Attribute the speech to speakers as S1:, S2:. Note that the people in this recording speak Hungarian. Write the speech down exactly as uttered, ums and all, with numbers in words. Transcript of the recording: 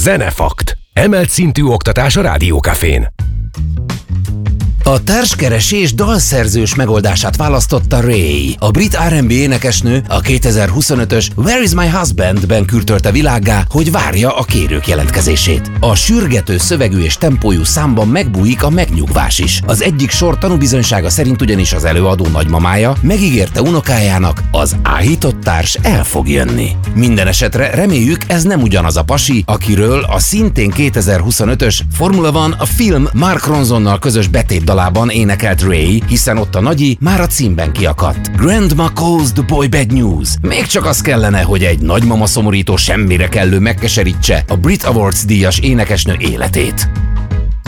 S1: Zenefakt. Emelt szintű oktatás a Rádiókafén.
S2: A társkeresés dalszerzős megoldását választotta Ray. A brit er and bé énekesnő a kétezer-huszonötös Where is my husband-ben kürtölte világgá, hogy várja a kérők jelentkezését. A sürgető szövegű és tempójú számban megbújik a megnyugvás is. Az egyik sor tanúbizonysága szerint ugyanis az előadó nagymamája megígérte unokájának, az áhított társ el fog jönni. Minden esetre reméljük, ez nem ugyanaz a pasi, akiről a szintén kétezer-huszonötös Formula One a film Mark Ronsonnal közös betét dalában énekelt Ray, hiszen ott a nagyi már a címben kiakadt. Grandma calls the boy bad news. Még csak az kellene, hogy egy nagymama szomorító semmire kellő megkeserítse a Brit Awards díjas énekesnő életét.